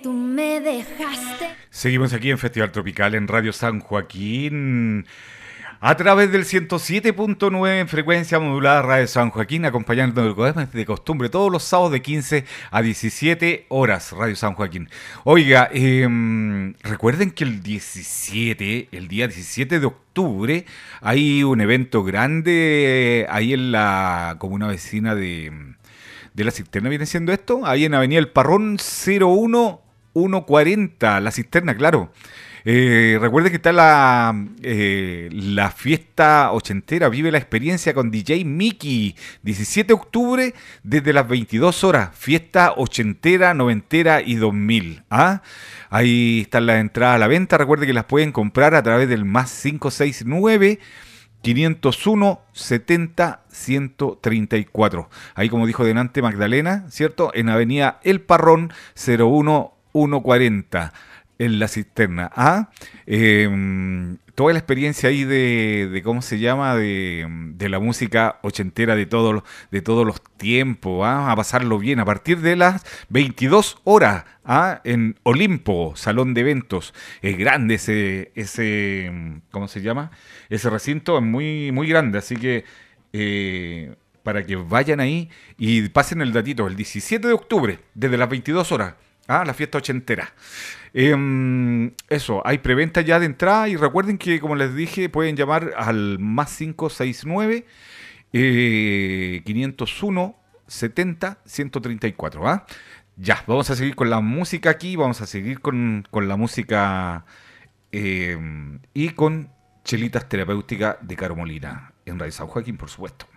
tú me dejaste. Seguimos aquí en Festival Tropical en Radio San Joaquín, a través del 107.9 en frecuencia modulada Radio San Joaquín, acompañando de costumbre todos los sábados de 15 a 17 horas, Radio San Joaquín. Oiga, recuerden que el día 17 de octubre, hay un evento grande ahí en la comuna vecina de La Cisterna, viene siendo esto, ahí en Avenida El Parrón 01140, La Cisterna, claro. Recuerde que está la fiesta ochentera, vive la experiencia con DJ Mickey, 17 de octubre desde las 22 horas, fiesta ochentera, noventera y 2000. ¿Ah? Ahí están las entradas a la venta, recuerde que las pueden comprar a través del más 569 501 70 134. Ahí, como dijo delante Magdalena, ¿cierto? En Avenida El Parrón 01140. En La Cisterna. Toda la experiencia ahí de ¿cómo se llama? De la música ochentera de todos los tiempos. A pasarlo bien a partir de las 22 horas. En Olimpo, salón de eventos. Es grande ese ¿cómo se llama? Ese recinto es muy, muy grande. Así que para que vayan ahí y pasen el datito. El 17 de octubre, desde las 22 horas. La fiesta ochentera. Eso, hay preventa ya de entrada y recuerden que, como les dije, pueden llamar al más 569 501 70 134. Ya, vamos a seguir con la música aquí, vamos a seguir con la música y con Chelitas Terapéutica de Caro Molina en Radio San Joaquín, por supuesto.